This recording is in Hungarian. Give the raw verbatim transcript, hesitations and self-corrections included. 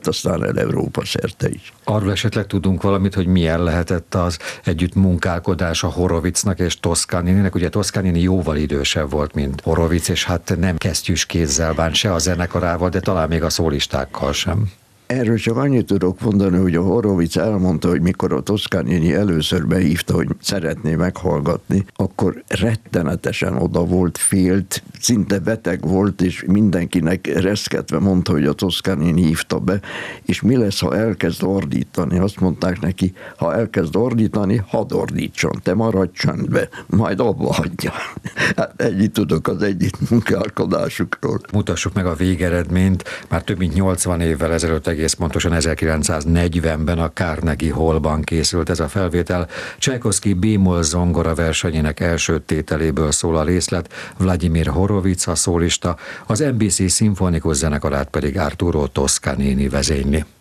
terjedt aztán el Európa szerte is. Arról esetleg tudunk valamit, hogy milyen lehetett az együtt munkálkodás a Horovicnak és Toscanininek? Ugye Toscanini jóval idősebb volt, mint Horovic, és hát nem kesztyűs kézzel bánt se a zenekarával, de talán még a szólistákkal sem. Erről csak annyit tudok mondani, hogy a Horovic elmondta, hogy mikor a Toscanini először behívta, hogy szeretné meghallgatni, akkor rettenetesen oda volt, félt, szinte beteg volt, és mindenkinek reszketve mondta, hogy a Toscanini hívta be, és mi lesz, ha elkezd ordítani? Azt mondták neki, ha elkezd ordítani, hadd ordítson, te maradj csöndbe, majd abba hagyja. Hát ennyit tudok az együtt munkálkodásukról. Mutassuk meg a végeredményt, már több mint nyolcvan évvel ezelőtt, egész pontosan ezerkilencszáznegyvenben a Carnegie Hallban készült ez a felvétel. Csajkovszky B-moll zongora versenyének első tételéből szól a részlet, Vladimir Horovic a szólista, az en bé cé szimfonikus zenekarát pedig Arturo Toscanini vezényli.